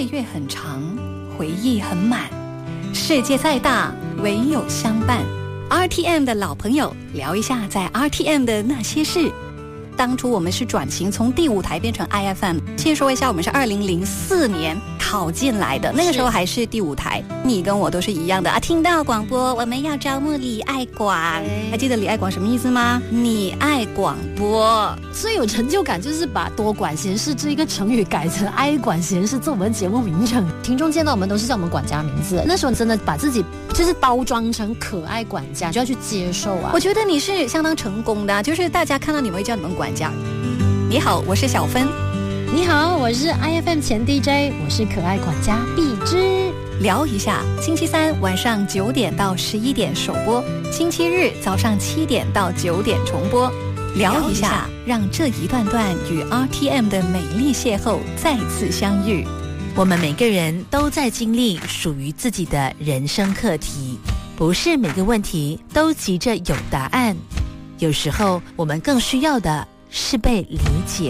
岁月很长，回忆很满，世界再大，唯有相伴。RTM 的老朋友，聊一下在 RTM 的那些事。当初我们是转型从第5台变成 IFM， 先说一下，我们是2004年考进来的，那个时候还是第5台，你跟我都是一样的啊。听到广播，我们要招募李爱广，还记得李爱广什么意思吗？你爱广播。 最有成就感就是把多管闲事这一个成语改成爱管闲事做我们节目名称，听众见到我们都是叫我们管家名字。那时候真的把自己就是包装成可爱管家，就要去接受啊。 我觉得你是相当成功的，就是大家看到你们会叫你们管家。你好，我是小芬。 你好，我是 IFM 前 DJ， 我是可爱管家碧芝。 聊一下，星期三晚上9点到11点首播，星期日早上7点到9点重播。聊一下，让这一段段与 RTM 的美丽邂逅再次相遇。 我们每个人都在经历属于自己的人生课题，不是每个问题都急着有答案，有时候我们更需要的是被理解。